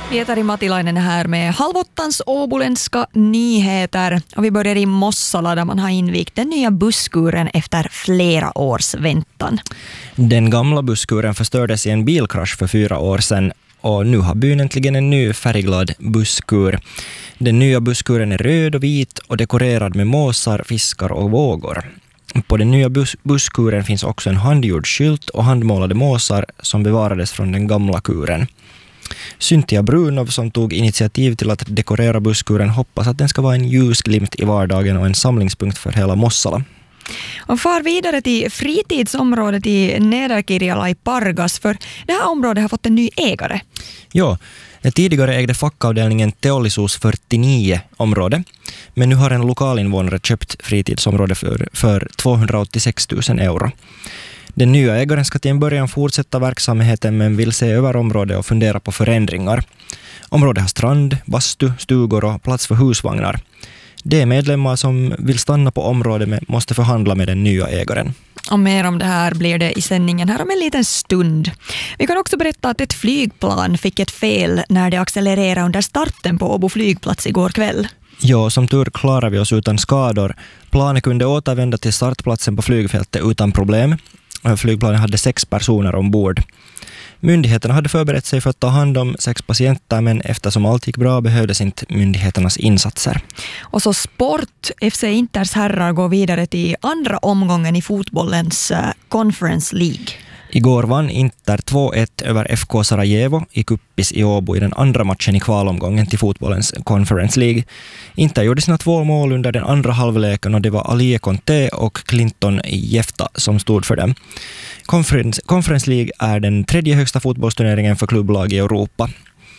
Pietari Matilainen här med halvottans åboländska nyheter. Och vi börjar i Mossala där man har invigt den nya busskuren efter flera års väntan. Den gamla busskuren förstördes i en bilkrasch för 4 år sedan och nu har byn äntligen en ny färgglad busskur. Den nya busskuren är röd och vit och dekorerad med måsar, fiskar och vågor. På den nya busskuren finns också en handgjord skylt och handmålade måsar som bevarades från den gamla kuren. Cynthia Brunov som tog initiativ till att dekorera busskuren hoppas att den ska vara en ljusglimt i vardagen och en samlingspunkt för hela Mossala. Och far vidare till fritidsområdet i Nederkirjala i Pargas, för det här området har fått en ny ägare. Ja, tidigare ägde fackavdelningen Teollisuus 49 område, men nu har en lokalinvånare köpt fritidsområde för 286 000 euro. Den nya ägaren ska till en början fortsätta verksamheten men vill se över området och fundera på förändringar. Området har strand, bastu, stugor och plats för husvagnar. De medlemmar som vill stanna på området måste förhandla med den nya ägaren. Och mer om det här blir det i sändningen här om en liten stund. Vi kan också berätta att ett flygplan fick ett fel när det accelererade under starten på Åbo flygplats igår kväll. Ja, som tur klarar vi oss utan skador. Planet kunde återvända till startplatsen på flygfältet utan problem. Flygplanet hade 6 personer ombord. Myndigheterna hade förberett sig för att ta hand om 6 patienter, men eftersom allt gick bra behövdes inte myndigheternas insatser. Och så sport. FC Inters herrar går vidare till andra omgången i fotbollens Conference League. Igår vann Inter 2-1 över FK Sarajevo i Kuppis i Åbo i den andra matchen i kvalomgången till fotbollens Conference League. Inter gjorde sina 2 mål under den andra halvleken och det var Alie Conte och Clinton Jefta som stod för dem. Conference League är den 3:e högsta fotbollsturneringen för klubblag i Europa.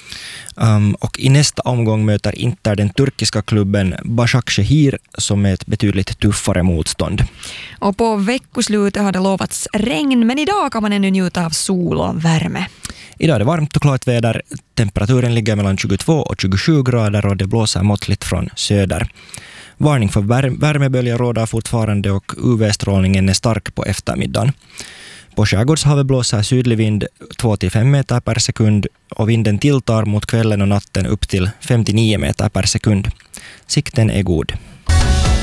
Och i nästa omgång möter Inter den turkiska klubben Başakşehir som är ett betydligt tuffare motstånd. Och på veckoslutet har det lovats regn, men idag kan man ännu njuta av sol och värme. Idag är det varmt och klart väder. Temperaturen ligger mellan 22 och 27 grader och det blåser måttligt från söder. Varning för värmebölja råder fortfarande och UV-strålningen är stark på eftermiddagen. På skärgårdshavet blåser sydlig vind 2-5 meter per sekund och vinden tilltar mot kvällen och natten upp till 59 meter per sekund. Sikten är god.